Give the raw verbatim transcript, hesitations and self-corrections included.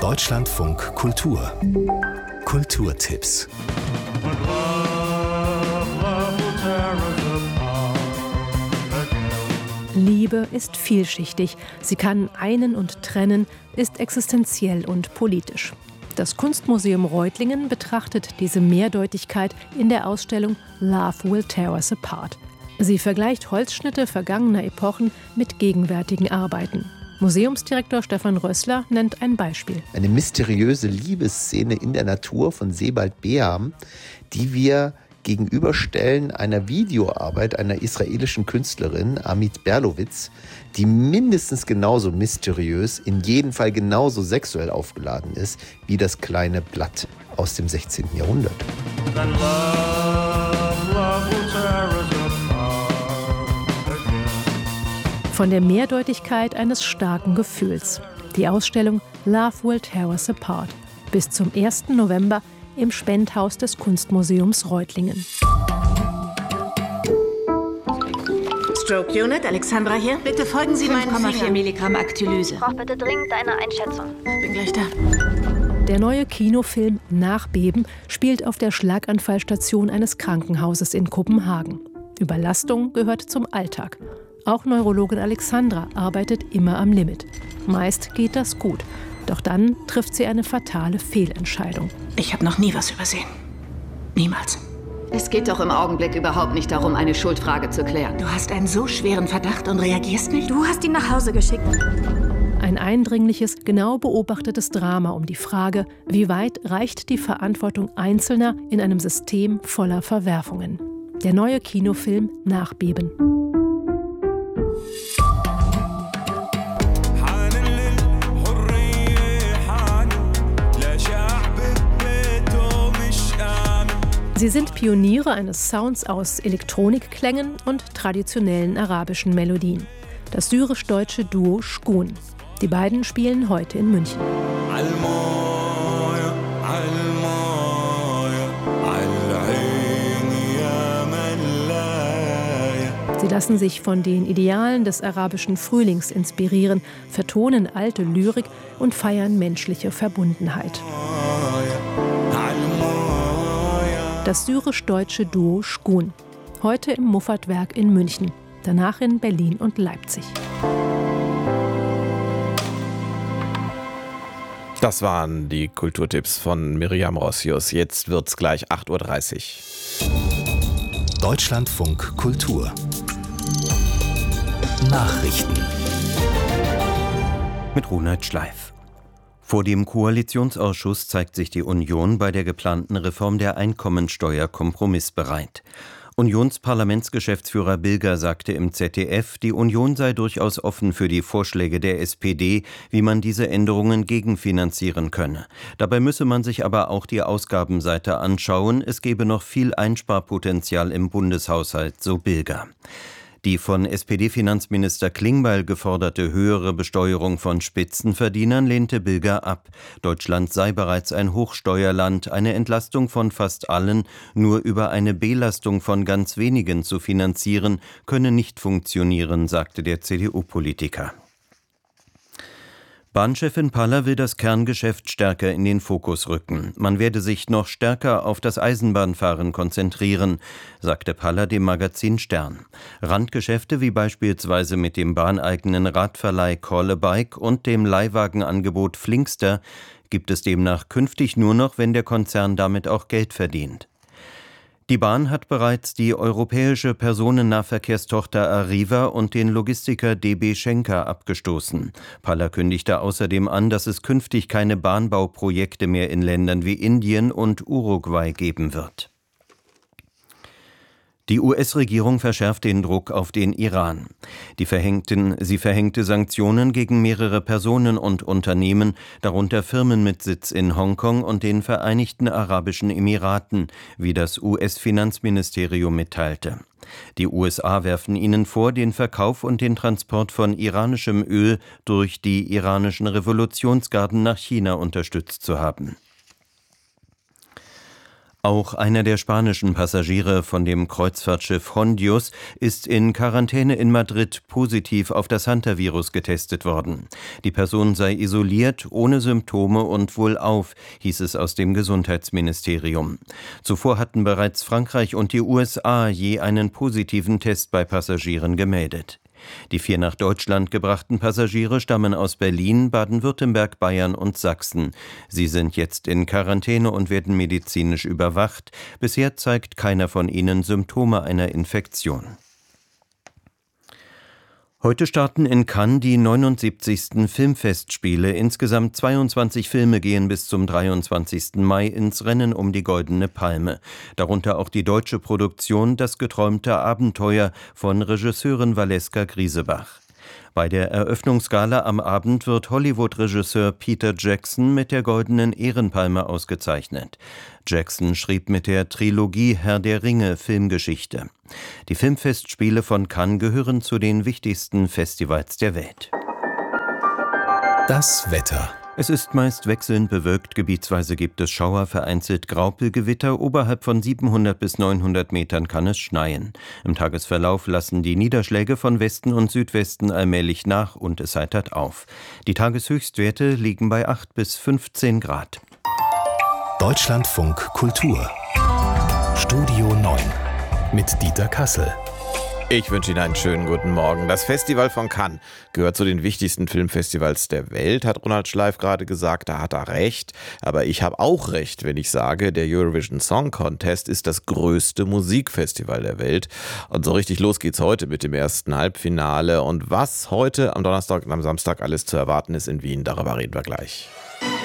Deutschlandfunk Kultur. Kulturtipps. Liebe ist vielschichtig. Sie kann einen und trennen, ist existenziell und politisch. Das Kunstmuseum Reutlingen betrachtet diese Mehrdeutigkeit in der Ausstellung Love Will Tear Us Apart. Sie vergleicht Holzschnitte vergangener Epochen mit gegenwärtigen Arbeiten. Museumsdirektor Stefan Rössler nennt ein Beispiel. Eine mysteriöse Liebesszene in der Natur von Sebald Beham, die wir gegenüberstellen einer Videoarbeit einer israelischen Künstlerin, Amit Berlowitz, die mindestens genauso mysteriös, in jedem Fall genauso sexuell aufgeladen ist, wie das kleine Blatt aus dem sechzehnten Jahrhundert. Von der Mehrdeutigkeit eines starken Gefühls. Die Ausstellung Love Will Tear Us Apart. Bis zum ersten November im Spendhaus des Kunstmuseums Reutlingen. Stroke Unit, Alexandra hier. Bitte folgen Sie meinen fünf Komma vier Fingern. Milligramm Aktylyse. Ich brauche bitte dringend eine Einschätzung. Bin gleich da. Der neue Kinofilm Nachbeben spielt auf der Schlaganfallstation eines Krankenhauses in Kopenhagen. Überlastung gehört zum Alltag. Auch Neurologin Alexandra arbeitet immer am Limit. Meist geht das gut. Doch dann trifft sie eine fatale Fehlentscheidung. Ich habe noch nie was übersehen. Niemals. Es geht doch im Augenblick überhaupt nicht darum, eine Schuldfrage zu klären. Du hast einen so schweren Verdacht und reagierst nicht? Du hast ihn nach Hause geschickt. Ein eindringliches, genau beobachtetes Drama um die Frage, wie weit reicht die Verantwortung Einzelner in einem System voller Verwerfungen. Der neue Kinofilm Nachbeben. Sie sind Pioniere eines Sounds aus Elektronikklängen und traditionellen arabischen Melodien. Das syrisch-deutsche Duo Shkun. Die beiden spielen heute in München. Sie lassen sich von den Idealen des arabischen Frühlings inspirieren, vertonen alte Lyrik und feiern menschliche Verbundenheit. Das syrisch-deutsche Duo Shkun. Heute im Muffatwerk in München, danach in Berlin und Leipzig. Das waren die Kulturtipps von Miriam Rossius. Jetzt wird's gleich acht Uhr dreißig. Deutschlandfunk Kultur. Nachrichten. Mit Ronald Schleif. Vor dem Koalitionsausschuss zeigt sich die Union bei der geplanten Reform der Einkommensteuer kompromissbereit. Unionsparlamentsgeschäftsführer Bilger sagte im Z D F, die Union sei durchaus offen für die Vorschläge der S P D, wie man diese Änderungen gegenfinanzieren könne. Dabei müsse man sich aber auch die Ausgabenseite anschauen. Es gebe noch viel Einsparpotenzial im Bundeshaushalt, so Bilger. Die von S P D-Finanzminister Klingbeil geforderte höhere Besteuerung von Spitzenverdienern lehnte Bilger ab. Deutschland sei bereits ein Hochsteuerland, eine Entlastung von fast allen nur über eine Belastung von ganz wenigen zu finanzieren, könne nicht funktionieren, sagte der C D U-Politiker. Bahnchefin Paller will das Kerngeschäft stärker in den Fokus rücken. Man werde sich noch stärker auf das Eisenbahnfahren konzentrieren, sagte Paller dem Magazin Stern. Randgeschäfte wie beispielsweise mit dem bahneigenen Radverleih Call a Bike und dem Leihwagenangebot Flinkster gibt es demnach künftig nur noch, wenn der Konzern damit auch Geld verdient. Die Bahn hat bereits die europäische Personennahverkehrstochter Arriva und den Logistiker D B Schenker abgestoßen. Paller kündigte außerdem an, dass es künftig keine Bahnbauprojekte mehr in Ländern wie Indien und Uruguay geben wird. Die U S-Regierung verschärft den Druck auf den Iran. Die verhängten, sie verhängte Sanktionen gegen mehrere Personen und Unternehmen, darunter Firmen mit Sitz in Hongkong und den Vereinigten Arabischen Emiraten, wie das U S-Finanzministerium mitteilte. Die U S A werfen ihnen vor, den Verkauf und den Transport von iranischem Öl durch die iranischen Revolutionsgarden nach China unterstützt zu haben. Auch einer der spanischen Passagiere von dem Kreuzfahrtschiff Hondius ist in Quarantäne in Madrid positiv auf das Hantavirus getestet worden. Die Person sei isoliert, ohne Symptome und wohlauf, hieß es aus dem Gesundheitsministerium. Zuvor hatten bereits Frankreich und die U S A je einen positiven Test bei Passagieren gemeldet. Die vier nach Deutschland gebrachten Passagiere stammen aus Berlin, Baden-Württemberg, Bayern und Sachsen. Sie sind jetzt in Quarantäne und werden medizinisch überwacht. Bisher zeigt keiner von ihnen Symptome einer Infektion. Heute starten in Cannes die neunundsiebzigsten Filmfestspiele. Insgesamt zweiundzwanzig Filme gehen bis zum dreiundzwanzigsten Mai ins Rennen um die Goldene Palme. Darunter auch die deutsche Produktion Das geträumte Abenteuer von Regisseurin Valeska Griesebach. Bei der Eröffnungsgala am Abend wird Hollywood-Regisseur Peter Jackson mit der Goldenen Ehrenpalme ausgezeichnet. Jackson schrieb mit der Trilogie Herr der Ringe Filmgeschichte. Die Filmfestspiele von Cannes gehören zu den wichtigsten Festivals der Welt. Das Wetter. Es ist meist wechselnd bewölkt, gebietsweise gibt es Schauer, vereinzelt Graupelgewitter, oberhalb von siebenhundert bis neunhundert Metern kann es schneien. Im Tagesverlauf lassen die Niederschläge von Westen und Südwesten allmählich nach und es heitert auf. Die Tageshöchstwerte liegen bei acht bis fünfzehn Grad. Deutschlandfunk Kultur. Studio neun mit Dieter Kassel. Ich wünsche Ihnen einen schönen guten Morgen. Das Festival von Cannes gehört zu den wichtigsten Filmfestivals der Welt, hat Ronald Schleif gerade gesagt. Da hat er recht. Aber ich habe auch recht, wenn ich sage, der Eurovision Song Contest ist das größte Musikfestival der Welt. Und so richtig los geht's heute mit dem ersten Halbfinale. Und was heute am Donnerstag und am Samstag alles zu erwarten ist in Wien, darüber reden wir gleich.